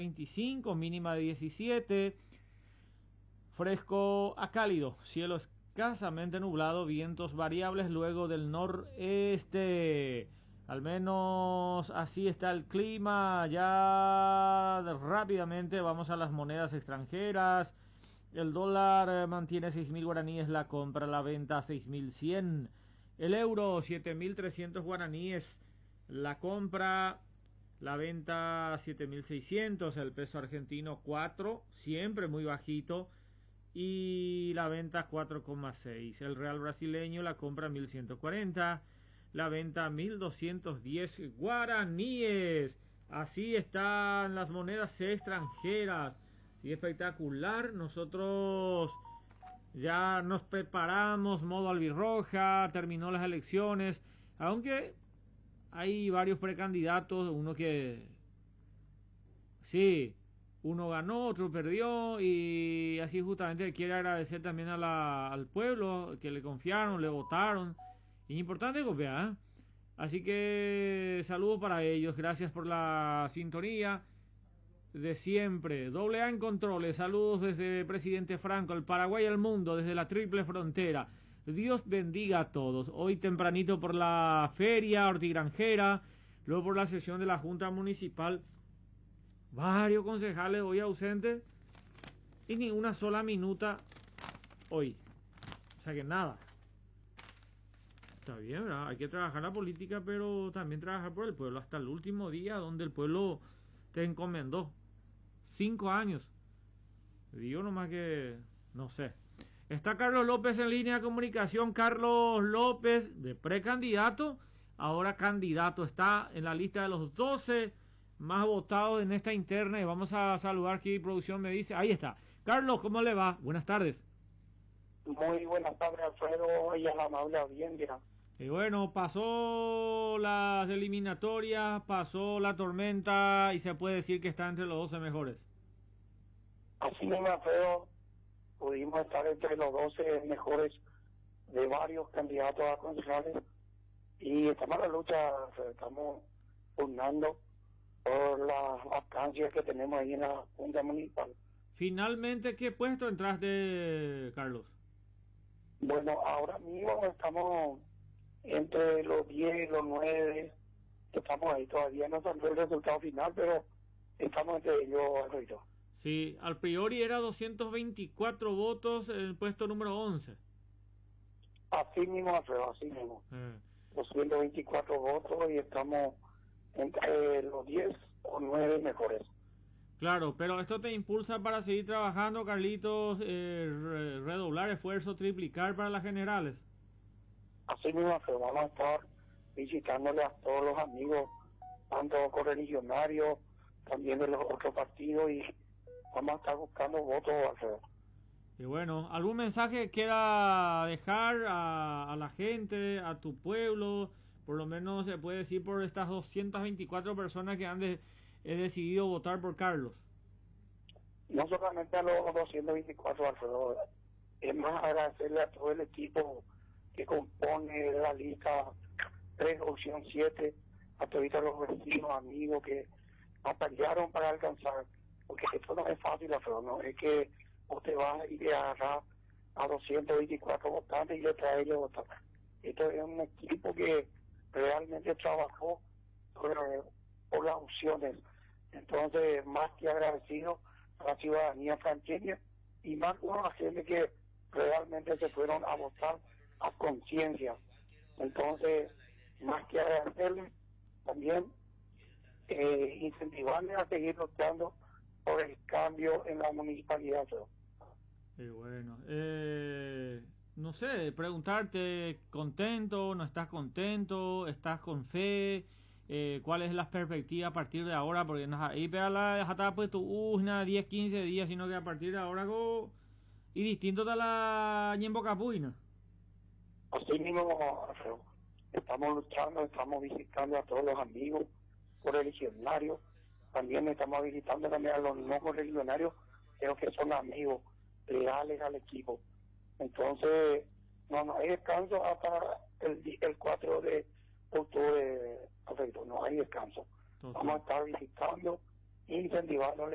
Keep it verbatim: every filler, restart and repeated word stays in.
veinticinco, mínima de diecisiete. Fresco a cálido, cielo escasamente nublado, vientos variables luego del noreste. Al menos así está el clima. Ya rápidamente vamos a las monedas extranjeras. El dólar mantiene seis mil guaraníes la compra, la venta seis mil cien. El euro siete mil trescientos guaraníes la compra, la venta siete mil seiscientos. El peso argentino cuatro, siempre muy bajito, y la venta cuatro coma seis. El real brasileño la compra mil ciento cuarenta, la venta mil doscientos diez guaraníes. Así están las monedas extranjeras. Y espectacular. Nosotros ya nos preparamos, modo albirroja, terminó las elecciones, aunque hay varios precandidatos, uno que sí, uno ganó, otro perdió, y así justamente quiere agradecer también a la, al pueblo que le confiaron, le votaron. Es importante copiar, ¿eh? Así que saludos para ellos, gracias por la sintonía de siempre. Doble A en controles, saludos desde Presidente Franco, el Paraguay al mundo, desde la triple frontera. Dios bendiga a todos. Hoy tempranito por la feria hortigranjera, luego por la sesión de la Junta Municipal, varios concejales hoy ausentes y ni una sola minuta hoy. O sea que nada. Está bien, ¿verdad? Hay que trabajar la política, pero también trabajar por el pueblo hasta el último día donde el pueblo te encomendó. Cinco años. Digo nomás que... no sé. Está Carlos López en línea de comunicación. Carlos López, de precandidato, ahora candidato. Está en la lista de los doce más votados en esta interna. Y vamos a saludar aquí, producción me dice. Ahí está. Carlos, ¿cómo le va? Buenas tardes. Muy buenas tardes, Alfredo, y a la amable audiencia. Y bueno, pasó las eliminatorias, pasó la tormenta y se puede decir que está entre los doce mejores. Así mismo, Alfredo, pudimos estar entre los doce mejores de varios candidatos a concejales y estamos en la lucha, Alfredo, estamos pugnando por las vacancias que tenemos ahí en la Junta Municipal. Finalmente, ¿qué puesto entraste, Carlos? Bueno, ahora mismo estamos entre los diez y los nueve, estamos ahí, todavía no salió el resultado final, pero estamos entre ellos, Alfredo. Sí, al priori era doscientos veinticuatro votos en el puesto número once. Así mismo, Alfredo, así mismo. Eh. doscientos veinticuatro votos y estamos entre los diez o nueve mejores. Claro, pero esto te impulsa para seguir trabajando, Carlitos, eh, re redoblar esfuerzo, triplicar para las generales. Así mismo, Alfredo, vamos a estar visitándole a todos los amigos, tanto correligionarios, también de los otros partidos, y vamos a estar buscando votos, Alfredo. Y bueno, ¿algún mensaje que quiera dejar a, a la gente, a tu pueblo? Por lo menos se puede decir por estas doscientas veinticuatro personas que han de, he decidido votar por Carlos. No solamente a los doscientos veinticuatro, Alfredo, es más agradecerle a todo el equipo que compone la lista tres, opción siete, a todos los vecinos, amigos que atallaron para alcanzar, porque esto no es fácil, Alfredo, no es que usted va a ir a agarrar a doscientos veinticuatro votantes y le trae ellos votantes. Esto es un equipo que realmente trabajó por, por las opciones. Entonces, más que agradecido a la ciudadanía franqueña y más con la gente que realmente se fueron a votar a conciencia. Entonces, más que agradecerle, también eh, incentivarle a seguir luchando por el cambio en la municipalidad. Y bueno, eh, no sé, preguntarte, ¿contento? ¿No estás contento? ¿Estás con fe? Eh, ¿Cuál es la perspectiva a partir de ahora? Porque ahí pega la jata puesto una, diez, quince días, sino que a partir de ahora go, y distinto de la ñembo capuina. Así mismo, Alfredo, estamos luchando, estamos visitando a todos los amigos correligionarios, también estamos visitando también a los no correligionarios, pero que son amigos leales al equipo. Entonces, no, no hay descanso hasta el, el cuatro de octubre, Alfredo, no hay descanso. Total. Vamos a estar visitando, incentivando